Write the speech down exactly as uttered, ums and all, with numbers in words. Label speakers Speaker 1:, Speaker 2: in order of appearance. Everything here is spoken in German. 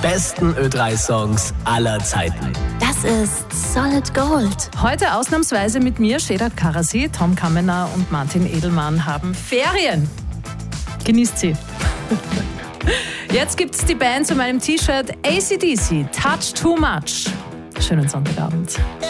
Speaker 1: besten Ö drei Songs aller Zeiten.
Speaker 2: Das ist Solid Gold.
Speaker 3: Heute ausnahmsweise mit mir, Shedat Karasi, Tom Kamener und Martin Edelmann haben Ferien. Genießt sie. Jetzt gibt's die Band zu meinem T-Shirt A C D C, Touch Too Much. Schönen Sonntagabend.